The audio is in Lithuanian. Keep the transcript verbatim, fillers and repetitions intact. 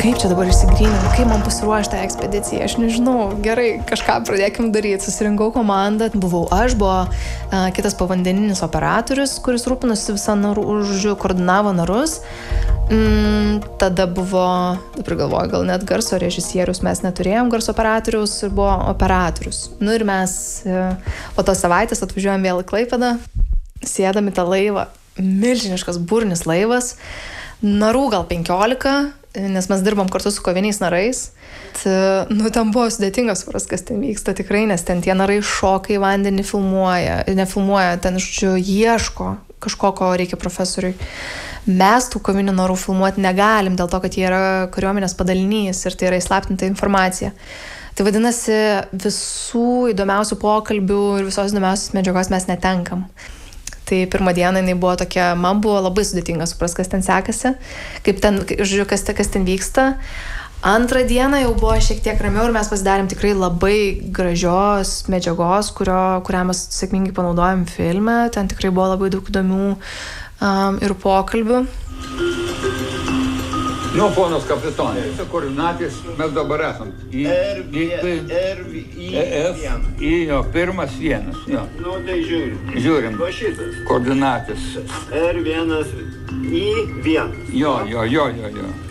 kaip čia dabar išsigryninu, kaip man pasiruošti tą ekspediciją, aš nežinau, gerai, kažką pradėkim daryti. Susirinkau komandą, buvau aš, buvo uh, kitas povandeninis operatorius, kuris rūpinosi visą narų, žodžiu, koordinavo narus. Mm, tada buvo, dabar galvoju, gal net garso režisierius, mes neturėjom garso operatorius ir buvo operatorius. Nu ir mes uh, po tos savaitės atvažiuojam vėl į Klaipėdą, sėdam į tą laivą, milžiniškas burnis laivas, narų gal penkiolika, nes mes dirbam kartu su koviniais narais. T, nu, ten buvo sudėtinga suprasti, kas ten vyksta tikrai, nes ten tie narai šoka į vandenį, filmuoja, nefilmuoja, ten, žodžiu, ieško kažko, ko reikia profesoriui. Mes tų kovinių narų filmuoti negalim, dėl to, kad jie yra kariuomenės padalinys ir tai yra įslaptinta informacija. Tai vadinasi, visų įdomiausių pokalbių ir visos įdomiausios medžiagos mes netenkam. Tai pirmą dieną jinai buvo tokia, man buvo labai sudėtinga supras, kas ten sekasi, kaip ten, žiūrėjau, kas, kas ten vyksta. Antrą dieną jau buvo šiek tiek ramiau ir mes pasidarėm tikrai labai gražios medžiagos, kurio, kurią mes sėkmingai panaudojom filme. Ten tikrai buvo labai daug įdomių um, ir pokalbių. Nu, ponas kapitonai, koordinatės mes dabar esam. Į, R, į, R, I, F, I, jo, pirmas vienas, jo. Nu, tai žiūrim. Žiūrim. Va šitas. Koordinatės. R vienas, I vienas. Jo, jo, jo, jo, jo.